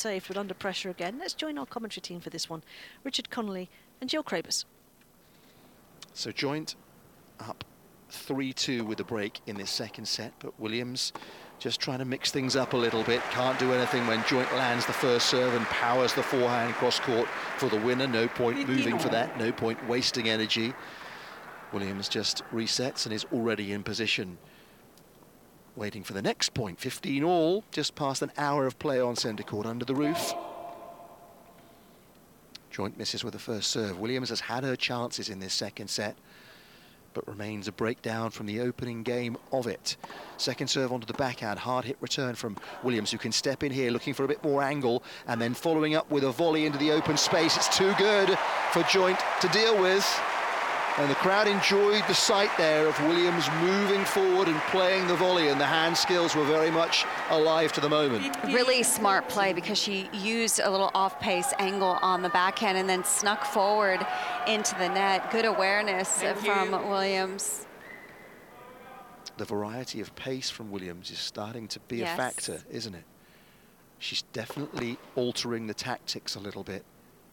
saved, but under pressure again. Let's join our commentary team for this one. Richard Connolly and Jill Krabus. So Joint up 3-2 with the break in this second set, but Williams just trying to mix things up a little bit. Can't do anything when Joint lands the first serve and powers the forehand cross court for the winner. No point moving for that, no point wasting energy. Williams just resets and is already in position, waiting for the next point. 15 all, just past an hour of play on centre court under the roof. Joint misses with the first serve. Williams has had her chances in this second set, but remains a breakdown from the opening game of it. Second serve onto the backhand, hard hit return from Williams, who can step in here looking for a bit more angle, and then following up with a volley into the open space. It's too good for Joint to deal with. And the crowd enjoyed the sight there of Williams moving forward and playing the volley, and the hand skills were very much alive to the moment. Really smart play, because she used a little off-pace angle on the backhand and then snuck forward into the net. Good awareness from Williams. The variety of pace from Williams is starting to be a factor, isn't it? She's definitely altering the tactics a little bit,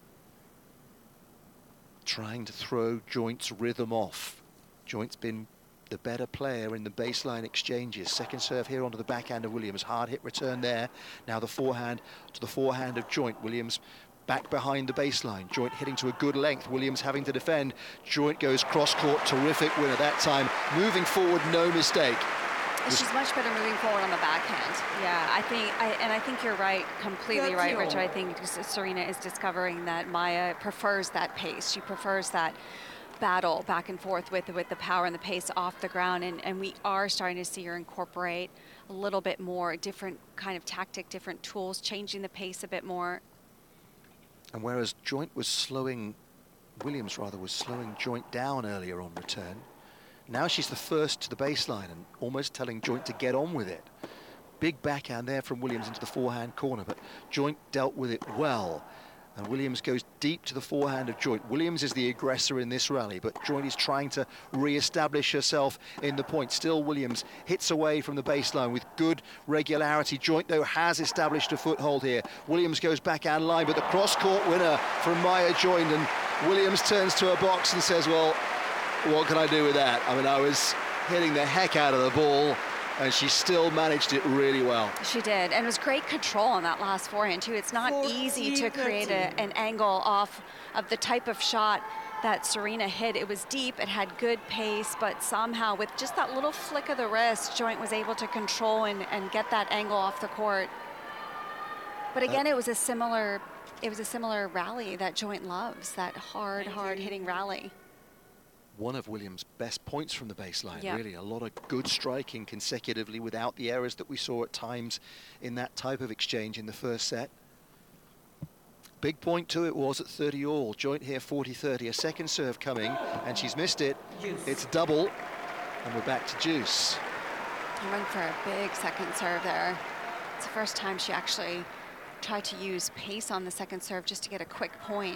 trying to throw Joint's rhythm off. Joint's been the better player in the baseline exchanges. Second serve here onto the backhand of Williams. Hard hit return there. Now the forehand to the forehand of Joint. Williams back behind the baseline. Joint hitting to a good length. Williams having to defend. Joint goes cross court. Terrific winner that time. Moving forward, no mistake. She's much better moving forward on the backhand. Yeah, I think you're right, completely right, Richard. I think Serena is discovering that Maya prefers that pace. She prefers that battle back and forth with the power and the pace off the ground, and we are starting to see her incorporate a little bit more different kind of tactic, different tools, changing the pace a bit more. And whereas Joint was slowing, Williams rather was slowing Joint down earlier on return, now she's the first to the baseline and almost telling Joint to get on with it. Big backhand there from Williams into the forehand corner, but Joint dealt with it well. And Williams goes deep to the forehand of Joint. Williams is the aggressor in this rally, but Joint is trying to re-establish herself in the point. Still, Williams hits away from the baseline with good regularity. Joint, though, has established a foothold here. Williams goes backhand line, but the cross-court winner from Maya Joint, and Williams turns to her box and says, well, what can I do with that? I mean, I was hitting the heck out of the ball, and she still managed it really well. She did, and it was great control on that last forehand, too. It's not easy to create an angle off of the type of shot that Serena hit. It was deep, it had good pace, but somehow with just that little flick of the wrist, Joint was able to control and get that angle off the court. But again, it was a similar rally that Joint loves, that hard hitting rally. One of Williams' best points from the baseline, really. A lot of good striking consecutively without the errors that we saw at times in that type of exchange in the first set. Big point too it was at 30 all. Joint here 40-30, a second serve coming, and she's missed it. It's double, and we're back to juice. I went for a big second serve there. It's the first time she actually tried to use pace on the second serve just to get a quick point.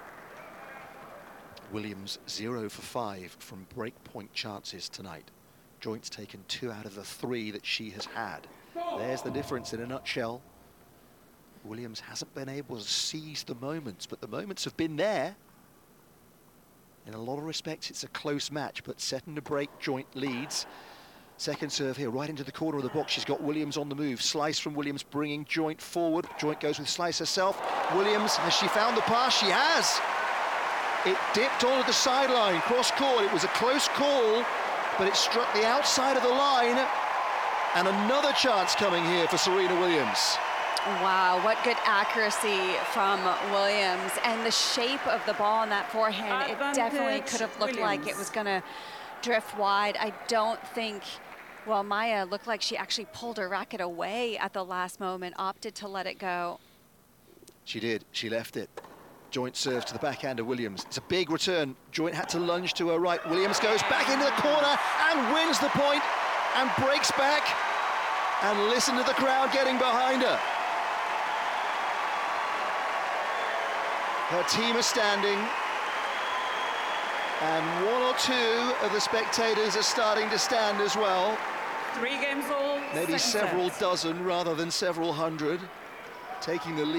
Williams 0 for 5 from break point chances tonight. Joint's taken 2 out of the 3 that she has had. There's the difference in a nutshell. Williams hasn't been able to seize the moments, but the moments have been there. In a lot of respects, it's a close match, but setting to break, Joint leads. Second serve here, right into the corner of the box. She's got Williams on the move. Slice from Williams, bringing Joint forward. Joint goes with slice herself. Williams, has she found the pass? She has. It dipped onto the sideline, cross court. It was a close call, but it struck the outside of the line. And another chance coming here for Serena Williams. Wow, what good accuracy from Williams. And the shape of the ball on that forehand, it definitely could have looked like it was gonna drift wide. I don't think, well, Maya looked like she actually pulled her racket away at the last moment, opted to let it go. She did, she left it. Joint serves to the backhand of Williams. It's a big return. Joint had to lunge to her right. Williams goes back into the corner and wins the point and breaks back. And listen to the crowd getting behind her. Her team are standing. And 1 or 2 of the spectators are starting to stand as well. 3 games all. Maybe several dozen rather than several hundred, taking the lead.